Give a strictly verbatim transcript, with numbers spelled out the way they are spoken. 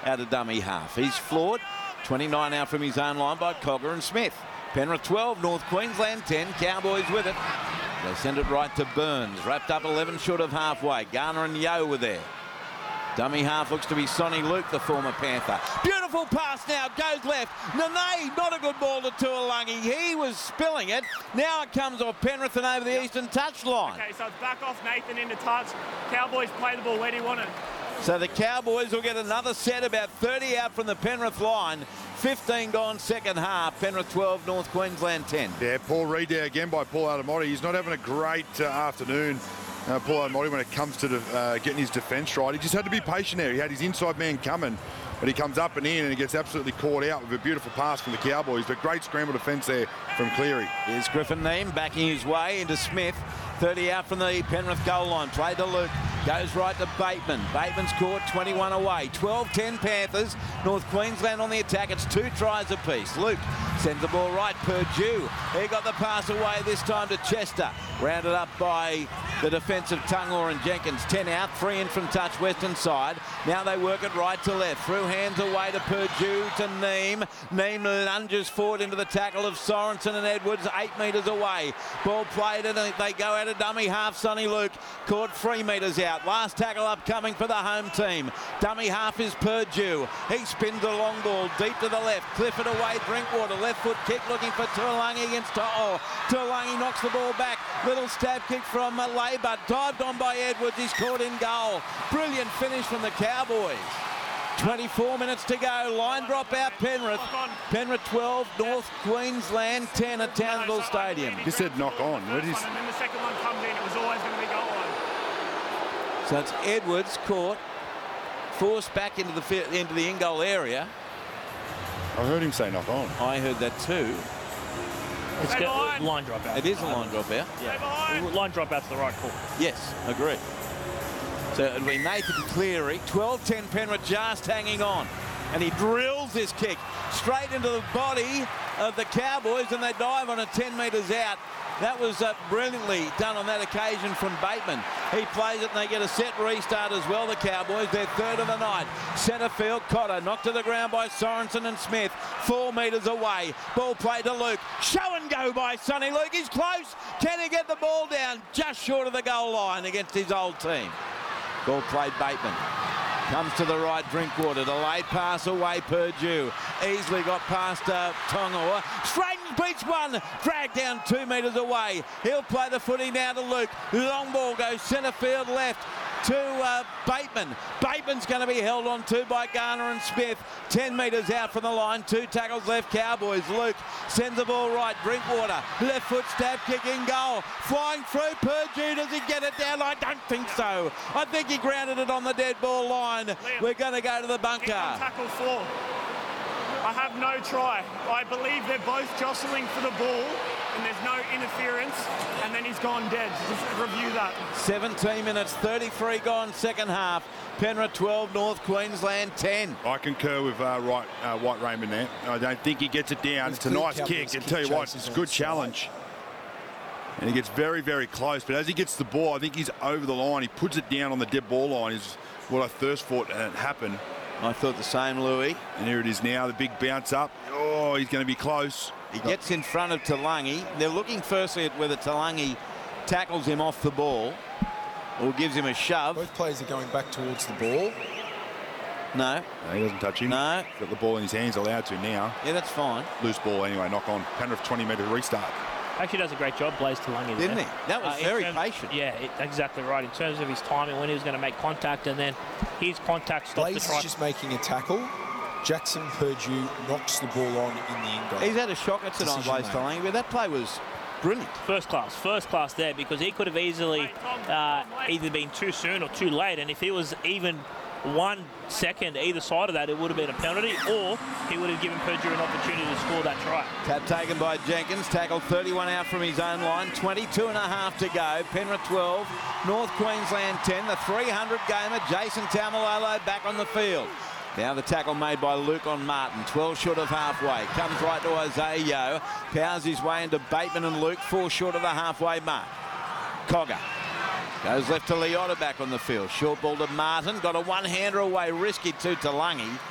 out of dummy half. He's floored. twenty-nine out from his own line by Cogger and Smith. Penrith twelve, North Queensland ten. Cowboys with it. They send it right to Burns. Wrapped up eleven short of halfway. Garner and Yeo were there. Dummy half looks to be Sonny Luke, the former Panther. Beautiful pass now, goes left. Nene, not a good ball to Tuolungi. He was spilling it. Now it comes off Penrith and over the yep. eastern touchline. Okay, so it's back off Nathan into touch. Cowboys play the ball where do you want it? So the Cowboys will get another set, about thirty out from the Penrith line. fifteen gone second half. Penrith twelve, North Queensland ten. Yeah, Paul Reid there again by Paul Adamotti. He's not having a great uh, afternoon. Uh, Paul Adamotti, when it comes to the, uh, getting his defence right, he just had to be patient there. He had his inside man coming, but he comes up and in and he gets absolutely caught out with a beautiful pass from the Cowboys. But great scramble defence there from Cleary. Here's Griffin Neame backing his way into Smith. thirty out from the Penrith goal line. Play to Luke. Goes right to Bateman. Bateman's caught, twenty-one away. twelve ten Panthers. North Queensland on the attack. It's two tries apiece. Luke sends the ball right. Purdue. He got the pass away this time to Chester. Rounded up by the defensive Tungor and Jenkins. ten out, three in from touch, western side. Now they work it right to left. Through hands away to Purdue, to Neame. Neame lunges forward into the tackle of Sorensen and Edwards, eight metres away. Ball played and they go out of dummy half. Sonny Luke caught three metres out. Last tackle upcoming for the home team. Dummy half is Purdue. He spins a long ball deep to the left. Clifford away, Drinkwater. Left foot kick looking for Tuolungi against To'o. Tuolungi knocks the ball back. Little stab kick from Labour. Dived on by Edwards. He's caught in goal. Brilliant finish from the Cowboys. twenty-four minutes to go. Line drop out Penrith. Penrith twelve, North Queensland ten at Townsville Stadium. He said knock on. Where did he... And then the second one comes in. It was always going to be goal line. So it's Edwards caught, forced back into the into the in-goal area. I heard him say knock on. I heard that too. It's got line drop out. It is a line drop out. Yeah. Line drop out's the right call. Yes, agree. So it'll be Nathan Cleary. twelve ten Penrith just hanging on. And he drills this kick straight into the body of the Cowboys and they dive on it ten metres out. That was uh, brilliantly done on that occasion from Bateman. He plays it and they get a set restart as well, the Cowboys. They're third of the night. Centre field, Cotter knocked to the ground by Sorensen and Smith. Four metres away. Ball play to Luke. Show and go by Sonny Luke. He's close. Can he get the ball down? Just short of the goal line against his old team. Ball played Bateman. Comes to the right, Drinkwater. Delayed pass away, Purdue. Easily got past uh, Tonga. Straight beats one. Dragged down two metres away. He'll play the footy now to Luke. Long ball goes centre field left to uh, Bateman. Bateman's going to be held on to by Garner and Smith. ten metres out from the line. Two tackles left, Cowboys. Luke sends the ball right. Drinkwater. Left foot stab kick in goal. Flying through. Purdue. Does he get it down? I don't think so. I think he grounded it on the dead ball line. Liam, we're going to go to the bunker. Tackle four. I have no try. I believe they're both jostling for the ball and there's no interference and then he's gone dead. Just review that. seventeen minutes, thirty-three gone second half. Penrith twelve, North Queensland ten. I concur with uh, right, uh, White Raymond there. I don't think he gets it down. It's, it's a nice kick. And tell you what, it's a good challenge. And he gets very, very close. But as he gets the ball, I think he's over the line. He puts it down on the dead ball line. Is what I thirst for to happen. I thought the same, Louis. And here it is now, the big bounce up. Oh, he's going to be close. He gets in front of Tuolungi. They're looking firstly at whether Tuolungi tackles him off the ball or gives him a shove. Both players are going back towards the ball. No. No, he doesn't touch him. No. He's got the ball in his hands, allowed to now. Yeah, that's fine. Loose ball anyway, knock on. Penrith twenty metre restart. Actually does a great job, Blaise Tuolungi. Didn't he? That was uh, very terms, patient. Yeah, it, exactly right. In terms of his timing, when he was going to make contact, and then his contact stopped Blaise the try. is just making a tackle. Jackson Purdue knocks the ball on in the in goal. He's had a shocker tonight, Blaise Tuolungi, but that play was brilliant. First class, first class there, because he could have easily uh, either been too soon or too late, and if he was even one second either side of that, it would have been a penalty, or he would have given Purdue an opportunity to score that try. Tap taken by Jenkins, tackled thirty-one out from his own line, twenty-two and a half to go. Penrith twelve, North Queensland ten, the three hundred gamer, Jason Taumalolo back on the field. Now the tackle made by Luke on Martin, twelve short of halfway. Comes right to Isaiah Yeo, powers his way into Bateman and Luke, four short of the halfway mark. Cogger goes left to Leota back on the field. Short ball to Martin, got a one-hander away, risky to Tuolungi.